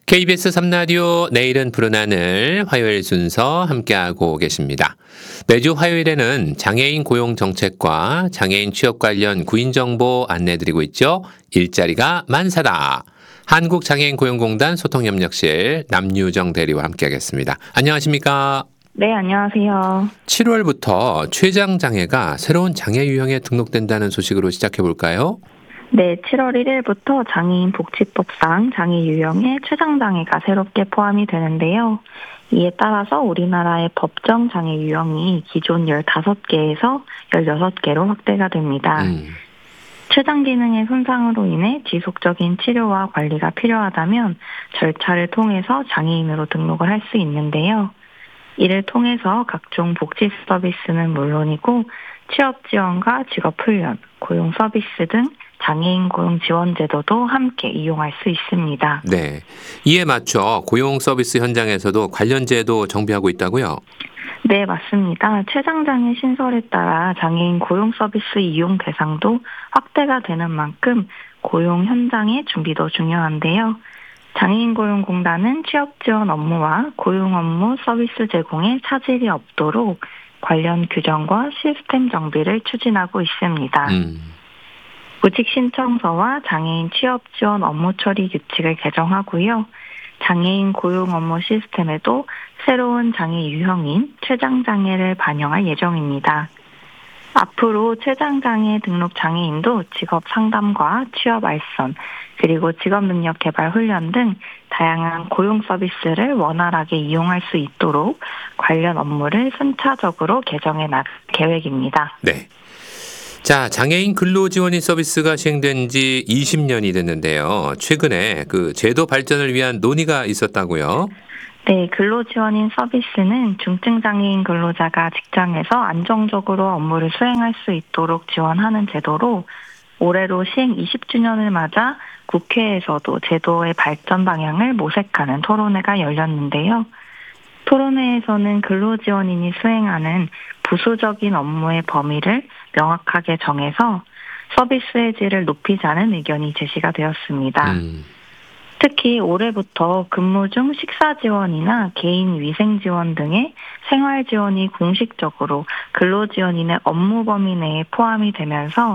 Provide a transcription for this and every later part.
KBS 3라디오 내일은 푸른 하늘 화요일 순서 함께하고 계십니다. 매주 화요일에는 장애인 고용 정책과 장애인 취업 관련 구인 정보 안내드리고 있죠. 일자리가 만사다. 한국장애인고용공단 소통협력실 남유정 대리와 함께하겠습니다. 안녕하십니까? 네, 안녕하세요. 7월부터 췌장장애가 새로운 장애 유형에 등록된다는 소식으로 시작해볼까요? 네, 7월 1일부터 장애인 복지법상 장애 유형에 췌장장애가 새롭게 포함이 되는데요. 이에 따라서 우리나라의 법정 장애 유형이 기존 15개에서 16개로 확대가 됩니다. 췌장 기능의 손상으로 인해 지속적인 치료와 관리가 필요하다면 절차를 통해서 장애인으로 등록을 할 수 있는데요. 이를 통해서 각종 복지 서비스는 물론이고 취업 지원과 직업 훈련, 고용 서비스 등 장애인 고용 지원 제도도 함께 이용할 수 있습니다. 네. 이에 맞춰 고용 서비스 현장에서도 관련 제도 정비하고 있다고요? 네, 맞습니다. 췌장장애 신설에 따라 장애인 고용 서비스 이용 대상도 확대가 되는 만큼 고용 현장의 준비도 중요한데요. 장애인고용공단은 취업 지원 업무와 고용 업무 서비스 제공에 차질이 없도록 관련 규정과 시스템 정비를 추진하고 있습니다. 구직 신청서와 장애인 취업 지원 업무 처리 규칙을 개정하고요. 장애인 고용 업무 시스템에도 새로운 장애 유형인 췌장장애를 반영할 예정입니다. 앞으로 췌장장애 등록 장애인도 직업 상담과 취업 알선, 그리고 직업 능력 개발 훈련 등 다양한 고용 서비스를 원활하게 이용할 수 있도록 관련 업무를 순차적으로 개정해 나갈 계획입니다. 네. 자, 장애인 근로지원인 서비스가 시행된 지 20년이 됐는데요. 최근에 그 제도 발전을 위한 논의가 있었다고요? 네, 근로지원인 서비스는 중증장애인 근로자가 직장에서 안정적으로 업무를 수행할 수 있도록 지원하는 제도로 올해로 시행 20주년을 맞아 국회에서도 제도의 발전 방향을 모색하는 토론회가 열렸는데요. 토론회에서는 근로지원인이 수행하는 부수적인 업무의 범위를 명확하게 정해서 서비스의 질을 높이자는 의견이 제시가 되었습니다. 특히 올해부터 근무 중 식사 지원이나 개인 위생 지원 등의 생활 지원이 공식적으로 근로지원인의 업무 범위 내에 포함이 되면서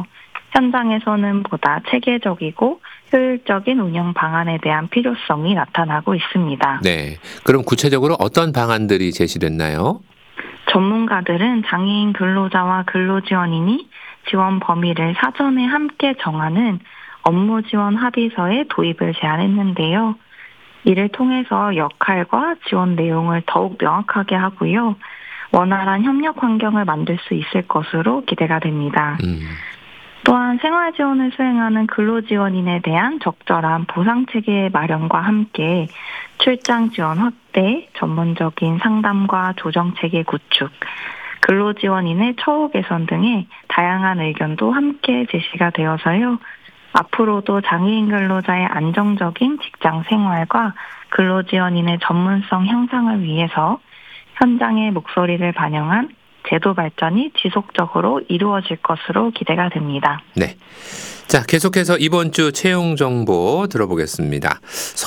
현장에서는 보다 체계적이고 효율적인 운영 방안에 대한 필요성이 나타나고 있습니다. 네. 그럼 구체적으로 어떤 방안들이 제시됐나요? 전문가들은 장애인 근로자와 근로지원인이 지원 범위를 사전에 함께 정하는 업무 지원 합의서의 도입을 제안했는데요. 이를 통해서 역할과 지원 내용을 더욱 명확하게 하고요. 원활한 협력 환경을 만들 수 있을 것으로 기대가 됩니다. 또한 생활 지원을 수행하는 근로지원인에 대한 적절한 보상체계 마련과 함께 출장 지원 확대, 전문적인 상담과 조정체계 구축, 근로지원인의 처우 개선 등의 다양한 의견도 함께 제시가 되어서요. 앞으로도 장애인 근로자의 안정적인 직장 생활과 근로지원인의 전문성 향상을 위해서 현장의 목소리를 반영한 제도 발전이 지속적으로 이루어질 것으로 기대가 됩니다. 네. 자, 계속해서 이번 주 채용 정보 들어보겠습니다.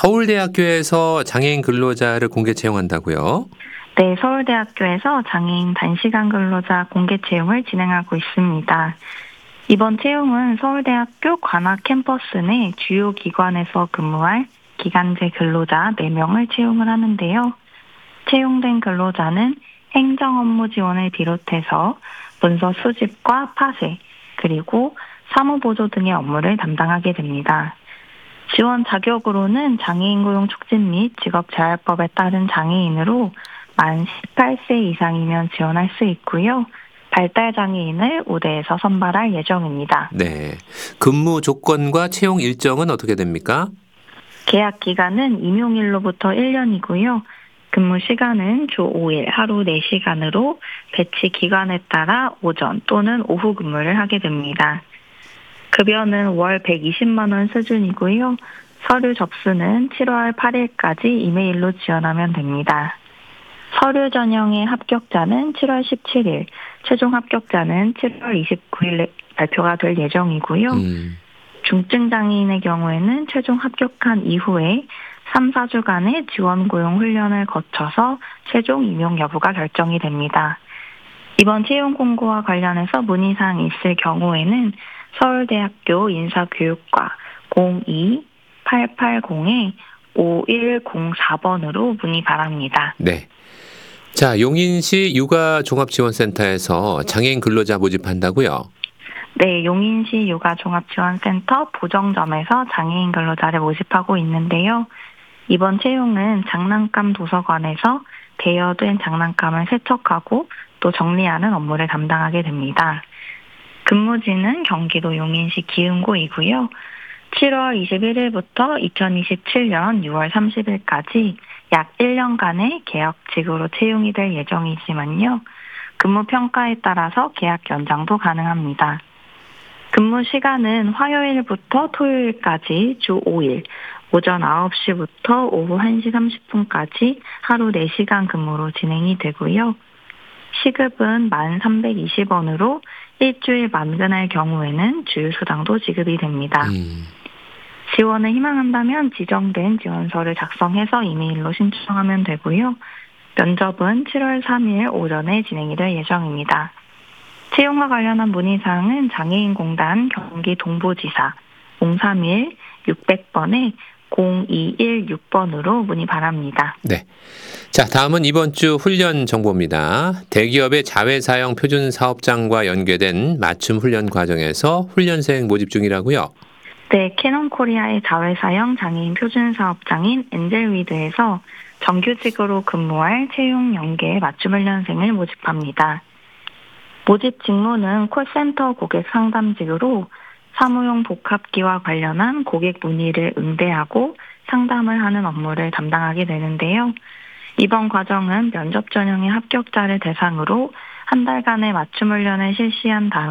서울대학교에서 장애인 근로자를 공개 채용한다고요? 네, 서울대학교에서 장애인 단시간 근로자 공개 채용을 진행하고 있습니다. 이번 채용은 서울대학교 관악 캠퍼스 내 주요 기관에서 근무할 기간제 근로자 4명을 채용을 하는데요. 채용된 근로자는 행정 업무 지원을 비롯해서 문서 수집과 파쇄, 그리고 사무보조 등의 업무를 담당하게 됩니다. 지원 자격으로는 장애인 고용 촉진 및 직업재활법에 따른 장애인으로 만 18세 이상이면 지원할 수 있고요. 발달 장애인을 우대에서 선발할 예정입니다. 네. 근무 조건과 채용 일정은 어떻게 됩니까? 계약 기간은 임용일로부터 1년이고요. 근무 시간은 주 5일 하루 4시간으로 배치 기간에 따라 오전 또는 오후 근무를 하게 됩니다. 급여는 월 120만 원 수준이고요. 서류 접수는 7월 8일까지 이메일로 지원하면 됩니다. 서류 전형의 합격자는 7월 17일, 최종 합격자는 7월 29일에 발표가 될 예정이고요. 중증 장애인의 경우에는 최종 합격한 이후에 3, 4주간의 지원 고용 훈련을 거쳐서 최종 임용 여부가 결정이 됩니다. 이번 채용 공고와 관련해서 문의사항이 있을 경우에는 서울대학교 인사교육과 02-880-5104번으로 문의 바랍니다. 네. 자, 용인시 육아종합지원센터에서 장애인 근로자 모집한다고요? 네, 용인시 육아종합지원센터 보정점에서 장애인 근로자를 모집하고 있는데요. 이번 채용은 장난감 도서관에서 대여된 장난감을 세척하고 또 정리하는 업무를 담당하게 됩니다. 근무지는 경기도 용인시 기흥구이고요. 7월 21일부터 2027년 6월 30일까지 약 1년간의 계약직으로 채용이 될 예정이지만요. 근무 평가에 따라서 계약 연장도 가능합니다. 근무 시간은 화요일부터 토요일까지 주 5일, 오전 9시부터 오후 1시 30분까지 하루 4시간 근무로 진행이 되고요. 시급은 1,320원으로 일주일 만근할 경우에는 주휴수당도 지급이 됩니다. 지원을 희망한다면 지정된 지원서를 작성해서 이메일로 신청하면 되고요. 면접은 7월 3일 오전에 진행이 될 예정입니다. 채용과 관련한 문의사항은 장애인공단 경기 동부지사 031-600번에 0216번으로 문의 바랍니다. 네. 자, 다음은 이번 주 훈련 정보입니다. 대기업의 자회사형 표준사업장과 연계된 맞춤 훈련 과정에서 훈련생 모집 중이라고요? 네, 캐논코리아의 자회사형 장애인 표준사업장인 엔젤위드에서 정규직으로 근무할 채용 연계 맞춤 훈련생을 모집합니다. 모집 직무는 콜센터 고객 상담직으로 사무용 복합기와 관련한 고객 문의를 응대하고 상담을 하는 업무를 담당하게 되는데요. 이번 과정은 면접 전형의 합격자를 대상으로 한 달간의 맞춤 훈련을 실시한 다음